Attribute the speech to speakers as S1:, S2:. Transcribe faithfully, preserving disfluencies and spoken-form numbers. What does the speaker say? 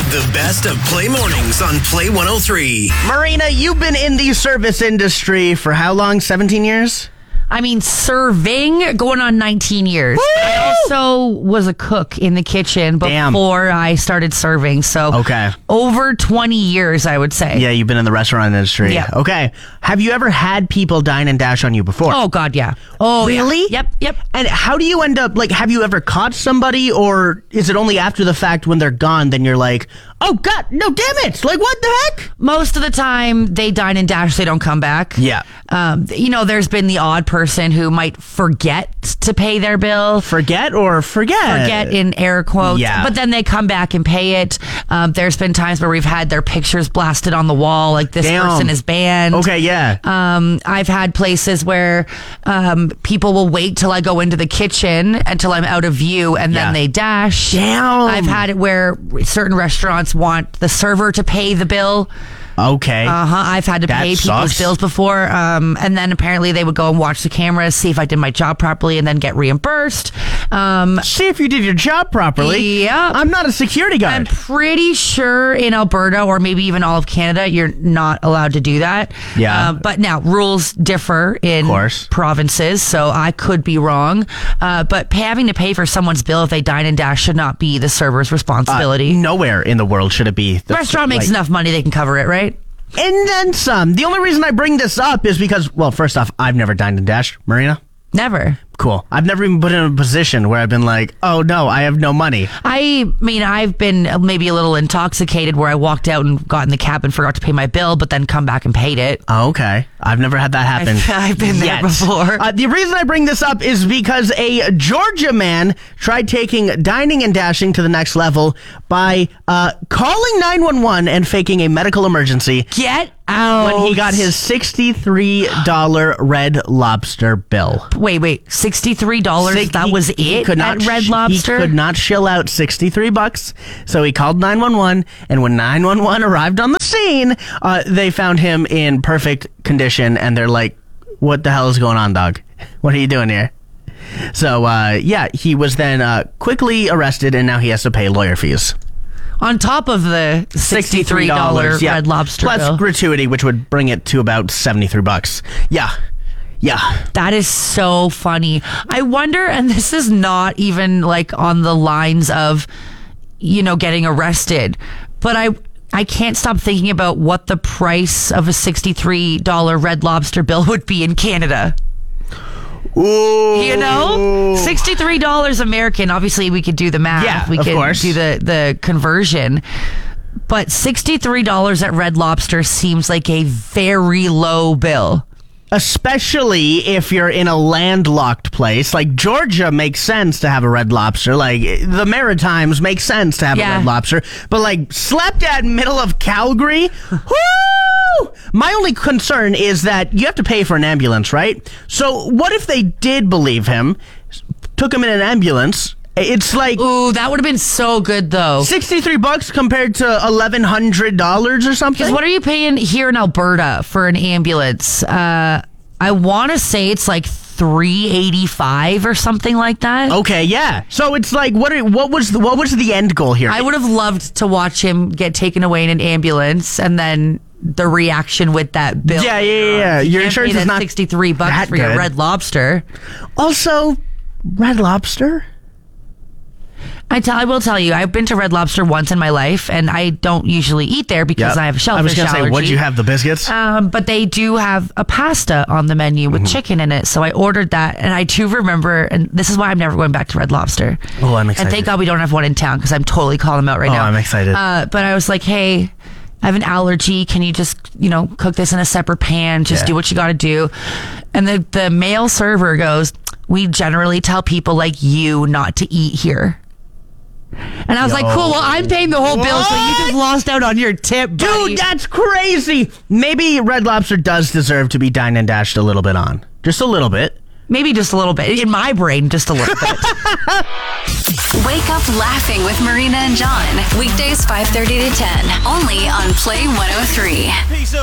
S1: The best of Play Mornings on Play one oh three.
S2: Marina, you've been in the service industry for how long? seventeen years?
S3: I mean, serving, going on nineteen years. Woo! I also was a cook in the kitchen before Damn. I started serving. So
S2: okay.
S3: over twenty years, I would say.
S2: Yeah, you've been in the restaurant industry.
S3: Yeah.
S2: Okay. Have you ever had people dine and dash on you before?
S3: Oh, God, yeah. Oh,
S2: really?
S3: Yeah. Yep, yep.
S2: And how do you end up, like, have you ever caught somebody, or is it only after the fact when they're gone, then you're like, oh, God, no, damn it. Like, what the heck?
S3: Most of the time, they dine and dash, they don't come back.
S2: Yeah.
S3: Um, you know, there's been the odd person who might forget to pay their bill.
S2: Forget or forget?
S3: Forget in air quotes.
S2: Yeah.
S3: But then they come back and pay it. Um, there's been times where we've had their pictures blasted on the wall, like this
S2: Damn.
S3: person is banned.
S2: Okay, yeah.
S3: Um, I've had places where um, people will wait till I go into the kitchen until I'm out of view, and
S2: Yeah.
S3: then they dash.
S2: Damn.
S3: I've had it where certain restaurants want the server to pay the bill.
S2: Okay.
S3: Uh-huh. I've had to
S2: That
S3: pay people's
S2: sucks.
S3: bills before. Um, and then apparently they would go and watch the cameras, see if I did my job properly, and then get reimbursed. Um,
S2: See if you did your job properly.
S3: Yep.
S2: I'm not a security guard.
S3: I'm pretty sure in Alberta, or maybe even all of Canada, you're not allowed to do that.
S2: Yeah.
S3: Uh, but now, rules differ in
S2: course.
S3: provinces, so I could be wrong. Uh, but pay, having to pay for someone's bill if they dine and dash should not be the server's responsibility.
S2: Uh, nowhere in the world should it be.
S3: The restaurant makes
S2: like,
S3: enough money, they can cover it, right?
S2: And then some. The only reason I bring this up is because, well, first off, I've never dined and dashed. Marina?
S3: Never.
S2: Cool. I've never even put in a position where I've been like, oh no, I have no money.
S3: I mean, I've been maybe a little intoxicated where I walked out and got in the cab and forgot to pay my bill, but then come back and paid it.
S2: Oh, okay. I've never had that happen.
S3: I've, I've been
S2: yet.
S3: there before.
S2: Uh, the reason I bring this up is because a Georgia man tried taking dining and dashing to the next level by uh, calling nine one one and faking a medical emergency.
S3: Get out.
S2: When he got his sixty-three dollars Red Lobster bill.
S3: Wait, wait. sixty-three dollars?
S2: Six-
S3: that was
S2: he
S3: it
S2: could
S3: at
S2: not
S3: Red
S2: sh-
S3: Lobster?
S2: He could not shill out sixty-three bucks, so he called nine one one, and when nine one one arrived on the scene, uh, they found him in perfect condition, and they're like, what the hell is going on, dog? What are you doing here? So, uh, yeah, he was then uh, quickly arrested, and now he has to pay lawyer fees.
S3: On top of the sixty-three dollars
S2: yeah.
S3: Red Lobster
S2: Plus
S3: bill.
S2: gratuity, which would bring it to about seventy-three bucks. Yeah. Yeah.
S3: That is so funny. I wonder, and this is not even like on the lines of, you know, getting arrested, but I I can't stop thinking about what the price of a sixty-three dollars Red Lobster bill would be in Canada.
S2: Ooh.
S3: You know, sixty-three dollars American. Obviously, we could do the math.
S2: Yeah,
S3: we
S2: of
S3: could
S2: course.
S3: do the, the conversion. But sixty-three dollars at Red Lobster seems like a very low bill.
S2: Especially if you're in a landlocked place. Like, Georgia makes sense to have a Red Lobster. Like, the Maritimes make sense to have
S3: Yeah.
S2: a Red Lobster. But, like, slept at middle of Calgary? Woo! My only concern is that you have to pay for an ambulance, right? So, what if they did believe him, took him in an ambulance? It's like
S3: Ooh, that would have been so good, though.
S2: sixty-three bucks compared to eleven hundred dollars or something?
S3: Because what are you paying here in Alberta for an ambulance? Uh, I want to say it's like three eighty-five or something like that.
S2: Okay, yeah. So it's like, what? Are, what was the, what was the end goal here?
S3: I would have loved to watch him get taken away in an ambulance and then the reaction with that bill.
S2: Yeah, yeah, yeah, yeah.
S3: You
S2: Your
S3: can't
S2: insurance
S3: pay
S2: is
S3: that
S2: not
S3: sixty-three bucks
S2: that
S3: for your
S2: good.
S3: Red Lobster.
S2: Also, Red Lobster?
S3: I tell, I will tell you, I've been to Red Lobster once in my life, and I don't usually eat there because
S2: Yep.
S3: I have a
S2: I
S3: shellfish
S2: was gonna
S3: allergy.
S2: say, what'd you have, the biscuits?
S3: Um, but they do have a pasta on the menu with
S2: Mm-hmm.
S3: chicken in it, so I ordered that, and I do remember, and this is why I'm never going back to Red Lobster.
S2: Oh, I'm excited.
S3: And thank God we don't have one in town because I'm totally calling them out right
S2: Oh,
S3: now.
S2: I'm excited.
S3: Uh, but I was like, hey, I have an allergy. Can you just, you know, cook this in a separate pan? Just
S2: Yeah.
S3: do what you got to do. And the the male server goes, we generally tell people like you not to eat here. And I was
S2: Yo.
S3: like, cool, well, I'm paying the whole bill, so you just lost out on your tip, buddy.
S2: Dude, that's crazy. Maybe Red Lobster does deserve to be dined and dashed a little bit on. Just a little bit.
S3: Maybe just a little bit. In my brain, just a little bit.
S4: Wake up laughing with Marina and John. Weekdays five thirty to ten. Only on Play one oh three.